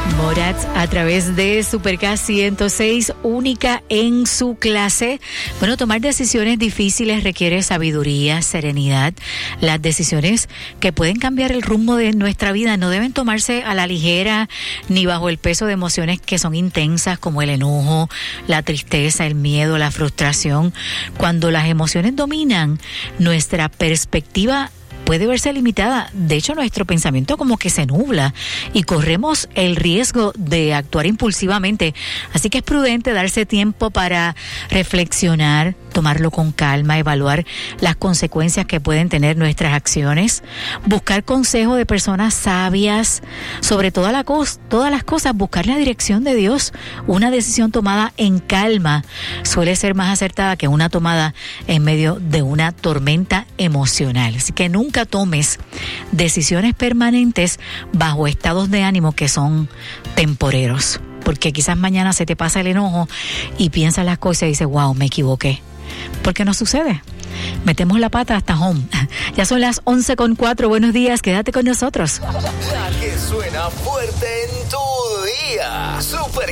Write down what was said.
Morat a través de Supercast 106, única en su clase. Bueno, tomar decisiones difíciles requiere sabiduría, serenidad. Las decisiones que pueden cambiar el rumbo de nuestra vida no deben tomarse a la ligera ni bajo el peso de emociones que son intensas como el enojo, la tristeza, el miedo, la frustración. Cuando las emociones dominan, nuestra perspectiva puede verse limitada. De hecho, nuestro pensamiento como que se nubla y corremos el riesgo de actuar impulsivamente. Así que es prudente darse tiempo para reflexionar, tomarlo con calma, evaluar las consecuencias que pueden tener nuestras acciones, buscar consejo de personas sabias, sobre todas las cosas, buscar la dirección de Dios. Una decisión tomada en calma suele ser más acertada que una tomada en medio de una tormenta emocional. Así que nunca tomes decisiones permanentes bajo estados de ánimo que son temporeros, porque quizás mañana se te pasa el enojo y piensas las cosas y dices, wow, me equivoqué. Porque no sucede. Metemos la pata hasta home. Ya son las 11:04. Buenos días, quédate con nosotros. La que suena fuerte en tu día. Super